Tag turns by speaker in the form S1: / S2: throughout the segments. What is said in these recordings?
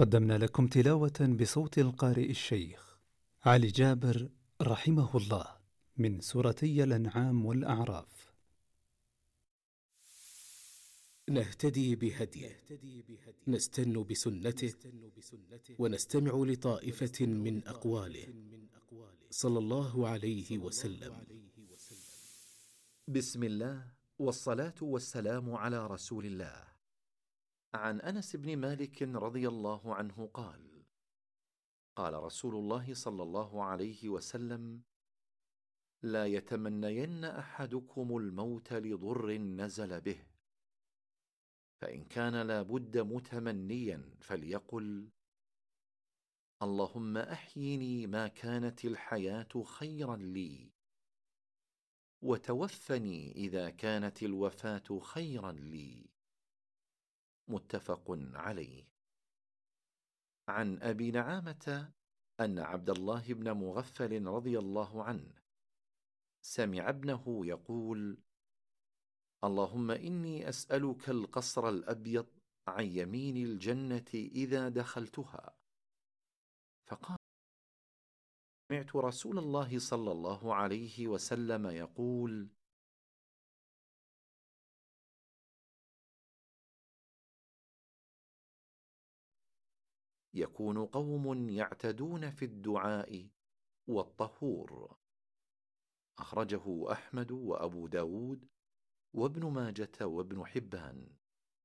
S1: قدمنا لكم تلاوة بصوت القارئ الشيخ علي جابر رحمه الله من سورتي الأنعام والأعراف.
S2: نهتدي بهديه، نستن بسنته، ونستمع لطائفة من أقواله صلى الله عليه وسلم.
S3: بسم الله والصلاة والسلام على رسول الله. عن أنس بن مالك رضي الله عنه قال: قال رسول الله صلى الله عليه وسلم: لا يتمنين أحدكم الموت لضر نزل به، فإن كان لا بد متمنيا فليقل: اللهم أحيني ما كانت الحياة خيرا لي، وتوفني إذا كانت الوفاة خيرا لي. متفق عليه. عن أبي نعامة أن عبد الله بن مغفل رضي الله عنه سمع ابنه يقول: اللهم إني أسألك القصر الأبيض عن يمين الجنة إذا دخلتها. فقال: سمعت رسول الله صلى الله عليه وسلم يقول: يكون قوم يعتدون في الدعاء والطهور. أخرجه أحمد وأبو داود وابن ماجة وابن حبان.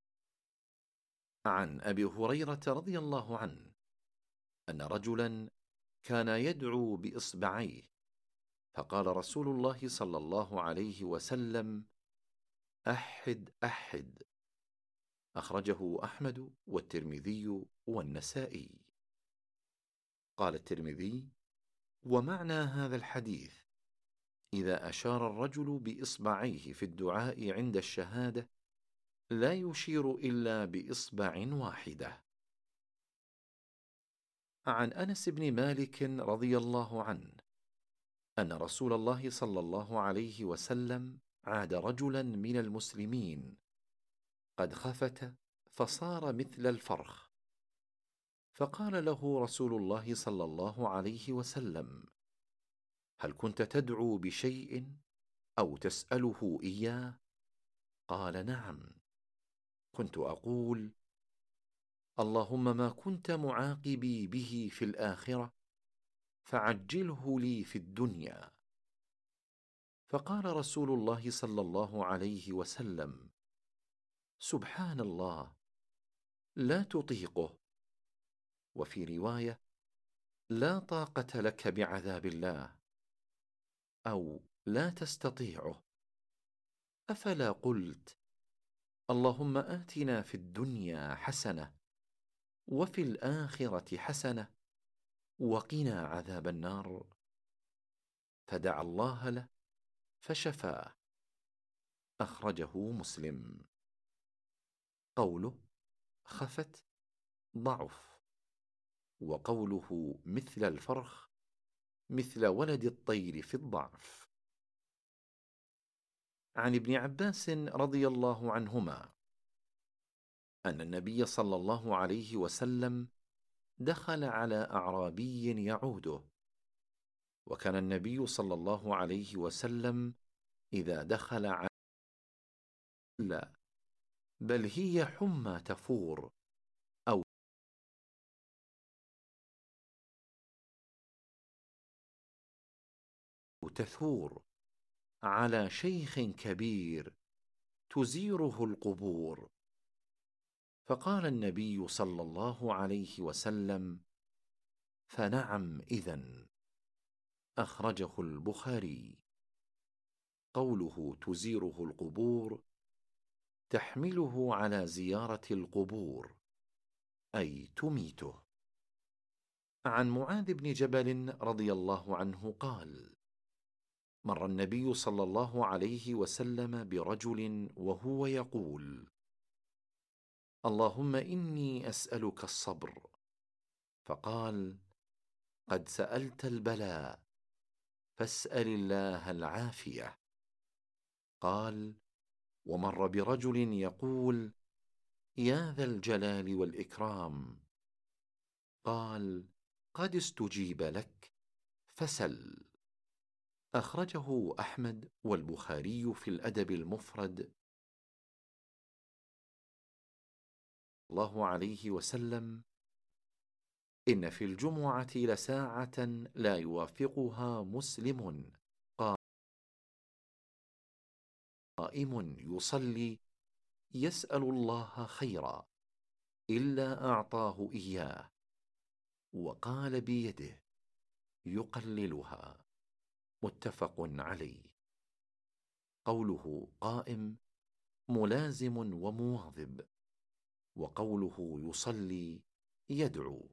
S3: عن أبي هريرة رضي الله عنه أن رجلا كان يدعو بإصبعيه، فقال رسول الله صلى الله عليه وسلم: أحد أحد. أخرجه أحمد والترمذي والنسائي. قال الترمذي: ومعنى هذا الحديث إذا أشار الرجل بإصبعيه في الدعاء عند الشهادة لا يشير إلا بإصبع واحدة. عن أنس بن مالك رضي الله عنه أن رسول الله صلى الله عليه وسلم عاد رجلا من المسلمين قد خفت فصار مثل الفرخ، فقال له رسول الله صلى الله عليه وسلم: هل كنت تدعو بشيء أو تسأله إياه؟ قال: نعم، كنت أقول: اللهم ما كنت معاقبي به في الآخرة فعجله لي في الدنيا. فقال رسول الله صلى الله عليه وسلم: سبحان الله، لا تطيقه. وفي رواية: لا طاقة لك بعذاب الله، أو لا تستطيعه. أفلا قلت: اللهم آتنا في الدنيا حسنة وفي الآخرة حسنة وقنا عذاب النار؟ فدعا الله له فشفاه. أخرجه مسلم. قوله خفت ضعف، وقوله مثل الفرخ مثل ولد الطير في الضعف. عن ابن عباس رضي الله عنهما أن النبي صلى الله عليه وسلم دخل على أعرابي يعوده، وكان النبي صلى الله عليه وسلم إذا دخل على لا بل هي حمى تفور أو تثور على شيخ كبير تزيره القبور. فقال النبي صلى الله عليه وسلم: فنعم إذن. أخرجه البخاري. قوله تزيره القبور تحمله على زيارة القبور، أي تميته. عن معاذ بن جبل رضي الله عنه قال: مر النبي صلى الله عليه وسلم برجل وهو يقول: اللهم إني أسألك الصبر. فقال: قد سألت البلاء فاسأل الله العافية. قال: ومر برجل يقول: يا ذا الجلال والإكرام، قال: قد استجيب لك فسل. أخرجه أحمد والبخاري في الأدب المفرد. الله عليه وسلم: إن في الجمعة لساعة لا يوافقها مسلم قائم يصلي يسأل الله خيرا إلا أعطاه إياه، وقال بيده يقللها. متفق عليه. قوله قائم ملازم ومواظب، وقوله يصلي يدعو.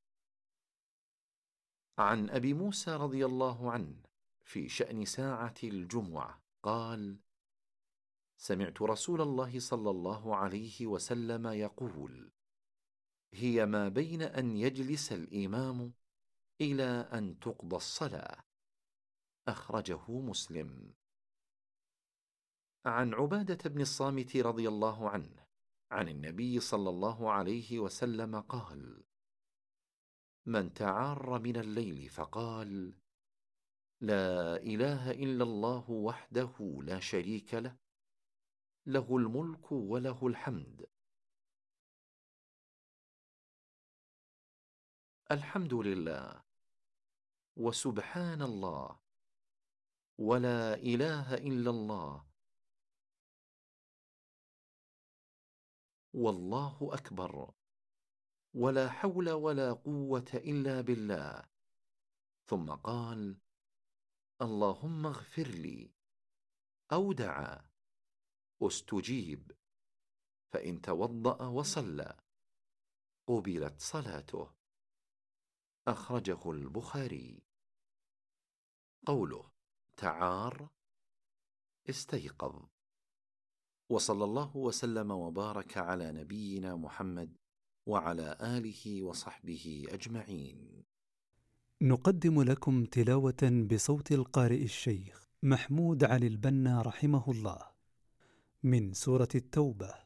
S3: عن أبي موسى رضي الله عنه في شأن ساعة الجمعة قال: سمعت رسول الله صلى الله عليه وسلم يقول: هي ما بين أن يجلس الإمام إلى أن تقضى الصلاة. أخرجه مسلم. عن عبادة بن الصامت رضي الله عنه عن النبي صلى الله عليه وسلم قال: من تعار من الليل فقال: لا إله إلا الله وحده لا شريك له، له الملك وله الحمد، الحمد لله، وسبحان الله، ولا إله إلا الله، والله أكبر، ولا حول ولا قوة إلا بالله، ثم قال: اللهم اغفر لي، أو دعا، استجيب، فإن توضأ وصلى قبلت صلاته. أخرجه البخاري. قوله تعار استيقظ. وصلى الله وسلم وبارك على نبينا محمد وعلى آله وصحبه أجمعين.
S1: نقدم لكم تلاوة بصوت القارئ الشيخ محمود علي البنا رحمه الله من سورة التوبة،